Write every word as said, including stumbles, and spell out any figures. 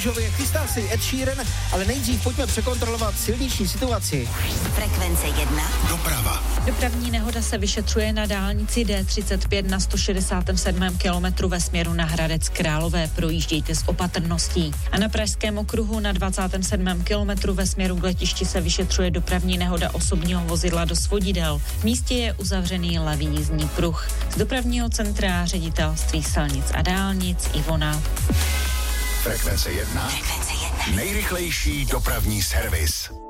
růžově, chystá si Ed Sheeran, ale nejdřív pojďme překontrolovat silniční situaci. Frekvence jedna. Doprava. Dopravní nehoda se vyšetřuje na dálnici D třicet pět na sto šedesátém sedmém kilometru ve směru na Hradec Králové. Projíždějte s opatrností. A na Pražském okruhu na dvacátém sedmém kilometru ve směru k letišti se vyšetřuje dopravní nehoda osobního vozidla do Svodidel. V místě je uzavřený levý jízdní pruh. Z dopravního centra Ředitelství silnic a dálnic Ivona. Frekvence jedna. Frekvence jedna. Nejrychlejší dopravní servis.